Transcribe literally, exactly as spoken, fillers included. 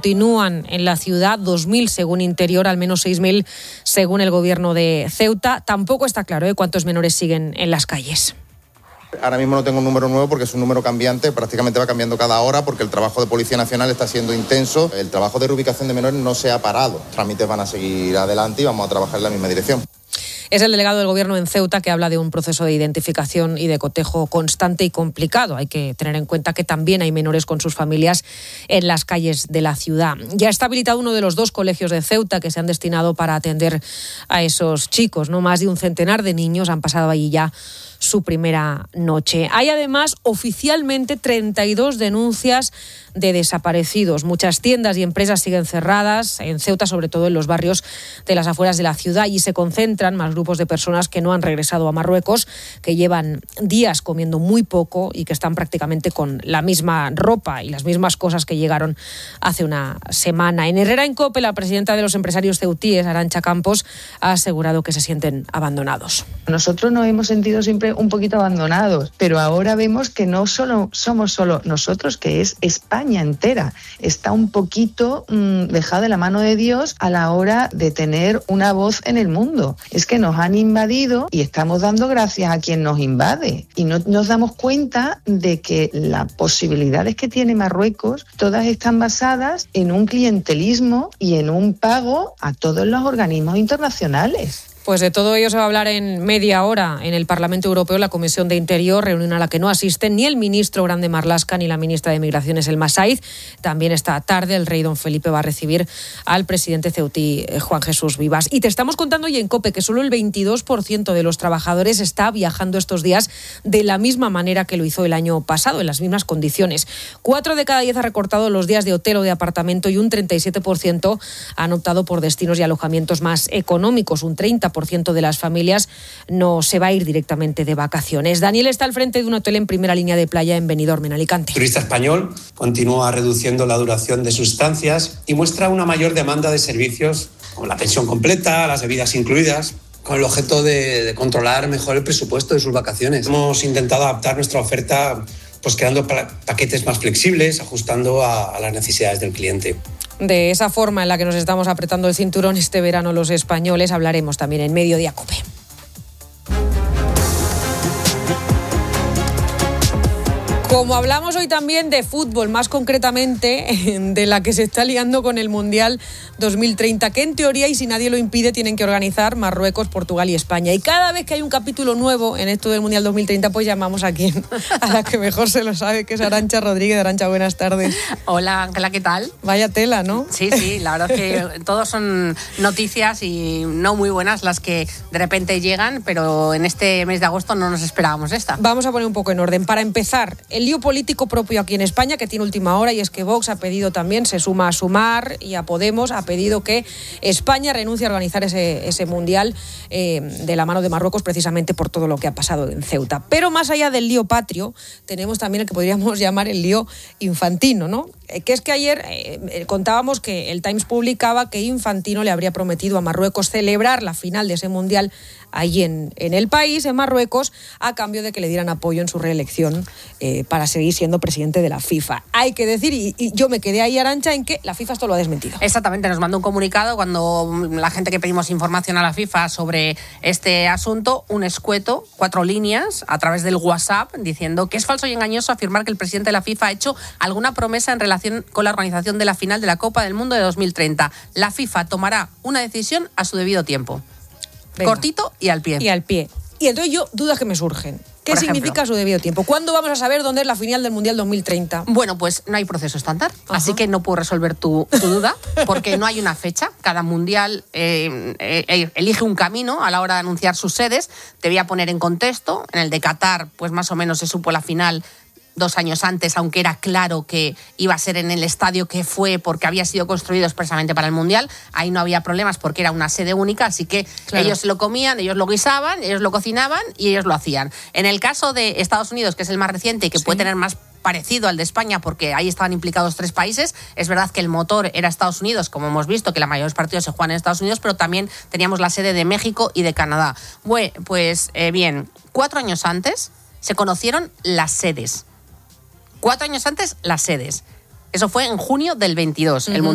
continúan en la ciudad, dos mil según Interior, al menos seis mil según el gobierno de Ceuta. Tampoco está claro ¿eh? cuántos menores siguen en las calles. Ahora mismo no tengo un número nuevo porque es un número cambiante, prácticamente va cambiando cada hora porque el trabajo de Policía Nacional está siendo intenso. El trabajo de reubicación de menores no se ha parado. Los trámites van a seguir adelante y vamos a trabajar en la misma dirección. Es el delegado del Gobierno en Ceuta que habla de un proceso de identificación y de cotejo constante y complicado. Hay que tener en cuenta que también hay menores con sus familias en las calles de la ciudad. Ya está habilitado uno de los dos colegios de Ceuta que se han destinado para atender a esos chicos, ¿no? Más de un centenar de niños han pasado allí ya su primera noche. Hay además oficialmente treinta y dos denuncias de desaparecidos. Muchas tiendas y empresas siguen cerradas en Ceuta, sobre todo en los barrios de las afueras de la ciudad, y se concentran más grupos de personas que no han regresado a Marruecos, que llevan días comiendo muy poco y que están prácticamente con la misma ropa y las mismas cosas que llegaron hace una semana. En Herrera en COPE, la presidenta de los empresarios ceutíes, Arantxa Campos, ha asegurado que se sienten abandonados. Nosotros nos hemos sentido siempre un poquito abandonados, pero ahora vemos que no solo somos solo nosotros, que es España entera. Está un poquito mmm, dejada de la mano de Dios a la hora de tener una voz en el mundo. Es que nos han invadido y estamos dando gracias a quien nos invade. Y no nos damos cuenta de que las posibilidades que tiene Marruecos, todas están basadas en un clientelismo y en un pago a todos los organismos internacionales. Pues de todo ello se va a hablar en media hora en el Parlamento Europeo, la Comisión de Interior, reunión a la que no asisten ni el ministro Grande Marlaska ni la ministra de Migraciones, Elma Saiz. También esta tarde el rey don Felipe va a recibir al presidente ceutí, Juan Jesús Vivas. Y te estamos contando hoy en COPE que solo el veintidós por ciento de los trabajadores está viajando estos días de la misma manera que lo hizo el año pasado, en las mismas condiciones. Cuatro de cada diez ha recortado los días de hotel o de apartamento y un treinta y siete por ciento han optado por destinos y alojamientos más económicos. Un treinta por ciento de las familias no se va a ir directamente de vacaciones. Daniel está al frente de un hotel en primera línea de playa en Benidorm, en Alicante. El turista español continúa reduciendo la duración de sus estancias y muestra una mayor demanda de servicios como la pensión completa, las bebidas incluidas, con el objeto de, de controlar mejor el presupuesto de sus vacaciones. Hemos intentado adaptar nuestra oferta pues creando pa- paquetes más flexibles, ajustando a, a las necesidades del cliente. De esa forma en la que nos estamos apretando el cinturón este verano los españoles, hablaremos también en Mediodía COPE. Como hablamos hoy también de fútbol, más concretamente de la que se está liando con el Mundial dos mil treinta, que en teoría, y si nadie lo impide, tienen que organizar Marruecos, Portugal y España. Y cada vez que hay un capítulo nuevo en esto del Mundial dos mil treinta, pues llamamos a quien, a la que mejor se lo sabe, que es Arantxa Rodríguez. Arantxa, buenas tardes. Hola, Ángela, ¿qué tal? Vaya tela, ¿no? Sí, sí, la verdad es que todos son noticias y no muy buenas las que de repente llegan, pero en este mes de agosto no nos esperábamos esta. Vamos a poner un poco en orden. Para empezar, el lío político propio aquí en España, que tiene última hora, y es que Vox ha pedido también, se suma a Sumar y a Podemos, ha pedido que España renuncie a organizar ese, ese Mundial eh, de la mano de Marruecos, precisamente por todo lo que ha pasado en Ceuta. Pero más allá del lío patrio, tenemos también el que podríamos llamar el lío infantino, ¿no? Eh, que es que ayer eh, contábamos que el Times publicaba que Infantino le habría prometido a Marruecos celebrar la final de ese Mundial allí en, en el país, en Marruecos, a cambio de que le dieran apoyo en su reelección eh, para seguir siendo presidente de la FIFA. Hay que decir, y, y yo me quedé ahí, Arantxa, en que la FIFA esto lo ha desmentido. Exactamente, nos mandó un comunicado cuando la gente que pedimos información a la FIFA sobre este asunto, un escueto, cuatro líneas, a través del WhatsApp, diciendo que es falso y engañoso afirmar que el presidente de la FIFA ha hecho alguna promesa en relación con la organización de la final de la Copa del Mundo de dos mil treinta. La FIFA tomará una decisión a su debido tiempo. Venga. Cortito y al pie. Y al pie. Y entonces yo, dudas que me surgen. ¿Qué significa su debido tiempo? ¿Cuándo vamos a saber dónde es la final del Mundial dos mil treinta? Bueno, pues no hay proceso estándar, Ajá. así que no puedo resolver tu, tu duda, porque no hay una fecha. Cada Mundial eh, eh, elige un camino a la hora de anunciar sus sedes. Te voy a poner en contexto. En el de Qatar, pues más o menos se supo la final dos años antes, aunque era claro que iba a ser en el estadio que fue porque había sido construido expresamente para el Mundial. Ahí no había problemas porque era una sede única, así que claro. ellos lo comían, ellos lo guisaban, ellos lo cocinaban y ellos lo hacían. En el caso de Estados Unidos, que es el más reciente y que sí. puede tener más parecido al de España porque ahí estaban implicados tres países. Es verdad que el motor era Estados Unidos, como hemos visto, que la mayoría de los partidos se juegan en Estados Unidos, pero también teníamos la sede de México y de Canadá. Bueno, pues eh, bien, cuatro años antes se conocieron las sedes. Cuatro años antes, las sedes. Eso fue en junio del veintidós. Uh-huh. El